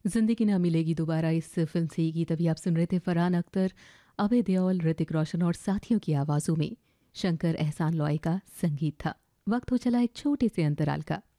जिंदगी ना मिलेगी दोबारा इस फिल्म से ये गीत अभी आप सुन रहे थे। फरहान अख्तर, अभय देओल, ऋतिक रोशन और साथियों की आवाज़ों में शंकर एहसान लॉय का संगीत था। वक्त हो चला एक छोटे से अंतराल का।